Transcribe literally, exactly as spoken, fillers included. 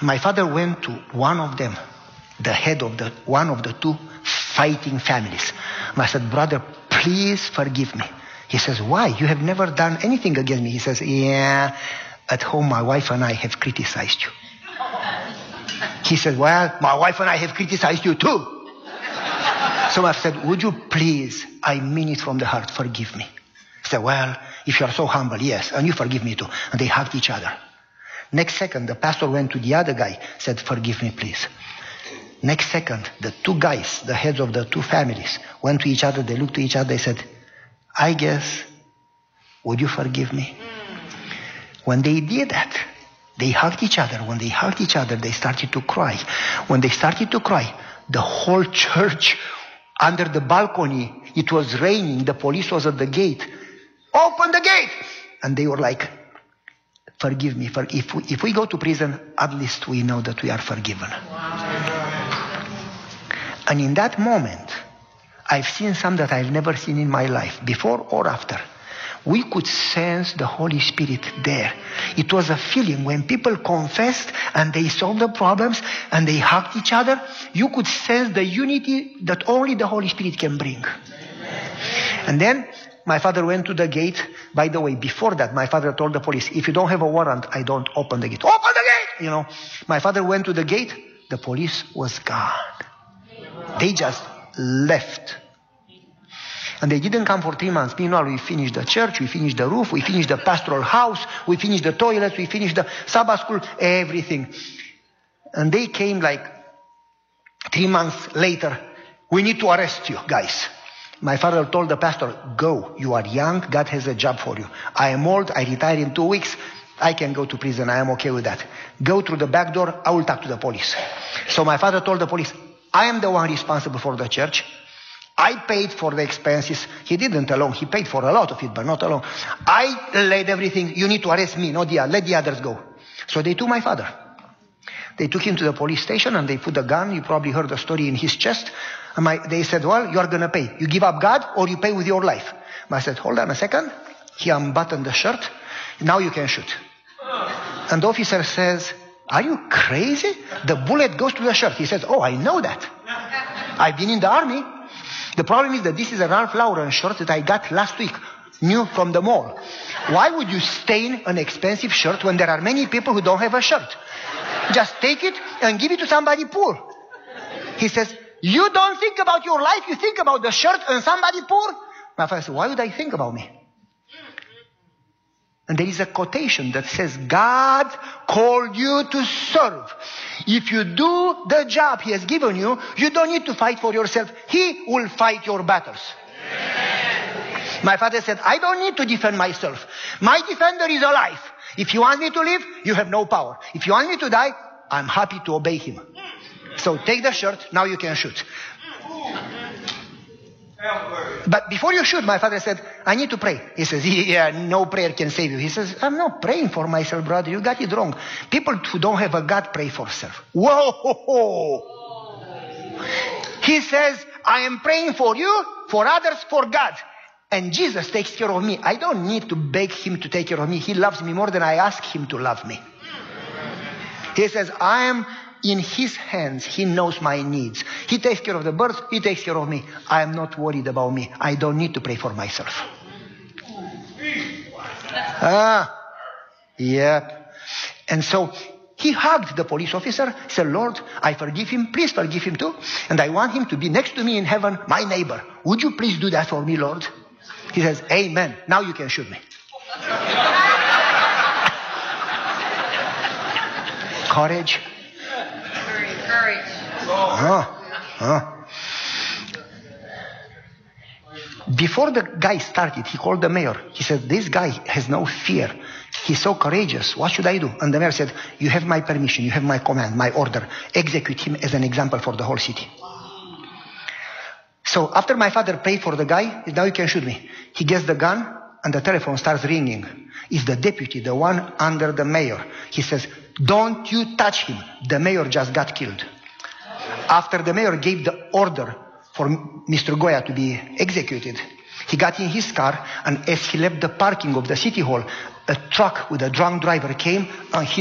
My father went to one of them, the head of the one of the two fighting families. And I said, brother, please forgive me. He says, why? You have never done anything against me. He says, yeah, at home my wife and I have criticized you. He said, well, my wife and I have criticized you too. So I said, would you please, I mean it from the heart, forgive me. He said, well, if you are so humble, yes, and you forgive me too. And they hugged each other. Next second, the pastor went to the other guy, said, forgive me, please. Next second, the two guys, the heads of the two families, went to each other, they looked to each other, they said, I guess, would you forgive me? When they did that, they hugged each other. When they hugged each other, they started to cry. When they started to cry, the whole church, under the balcony, it was raining, the police was at the gate. Open the gate! And they were like, forgive me. For if, we, if we go to prison, at least we know that we are forgiven. Wow. And in that moment, I've seen some that I've never seen in my life, before or after. We could sense the Holy Spirit there. It was a feeling when people confessed and they solved the problems and they hugged each other. You could sense the unity that only the Holy Spirit can bring. And then my father went to the gate. By the way, before that, my father told the police, if you don't have a warrant, I don't open the gate. Open the gate! You know, my father went to the gate. The police was gone. They just left. And they didn't come for three months. Meanwhile, we finished the church, we finished the roof, we finished the pastoral house, we finished the toilets, we finished the Sabbath school, everything. And they came like three months later. We need to arrest you, guys. My father told the pastor, go, you are young, God has a job for you. I am old, I retire in two weeks, I can go to prison, I am okay with that. Go through the back door, I will talk to the police. So my father told the police, I am the one responsible for the church. I paid for the expenses. He didn't alone. He paid for a lot of it, but not alone. I laid everything. You need to arrest me, not the other. Let the others go. So they took my father. They took him to the police station and they put a gun. You probably heard the story in his chest. And my, they said, well, you are going to pay. You give up God or you pay with your life. And I said, hold on a second. He unbuttoned the shirt. Now you can shoot. And the officer says, are you crazy? The bullet goes to the shirt. He says, oh, I know that. I've been in the army. The problem is that this is a Ralph Lauren shirt that I got last week, new from the mall. Why would you stain an expensive shirt when there are many people who don't have a shirt? Just take it and give it to somebody poor. He says, you don't think about your life, you think about the shirt and somebody poor? My father said, why would I think about me? And there is a quotation that says, God called you to serve. If you do the job He has given you, you don't need to fight for yourself. He will fight your battles. Yes. My father said, I don't need to defend myself. My defender is alive. If He wants me to live, you have no power. If you want me to die, I'm happy to obey Him. So take the shirt, now you can shoot. But before you shoot, my father said, I need to pray. He says, yeah, no prayer can save you. He says, I'm not praying for myself, brother. You got it wrong. People who don't have a God pray for self. Whoa! He says, I am praying for you, for others, for God. And Jesus takes care of me. I don't need to beg Him to take care of me. He loves me more than I ask Him to love me. He says, I am in His hands. He knows my needs. He takes care of the birds. He takes care of me. I am not worried about me. I don't need to pray for myself. Ah, yeah. And so he hugged the police officer, said, Lord, I forgive him. Please forgive him too. And I want him to be next to me in heaven, my neighbor. Would you please do that for me, Lord? He says, amen. Now you can shoot me. Courage. Courage. Huh? Huh? Before the guy started, he called the mayor. He said, this guy has no fear. He's so courageous. What should I do? And the mayor said, you have my permission. You have my command, my order. Execute him as an example for the whole city. So after my father prayed for the guy, now you can shoot me. He gets the gun and the telephone starts ringing. It's the deputy, the one under the mayor. He says, don't you touch him. The mayor just got killed. After the mayor gave the order for Mister Goya to be executed, he got in his car, and as he left the parking of the city hall, a truck with a drunk driver came and he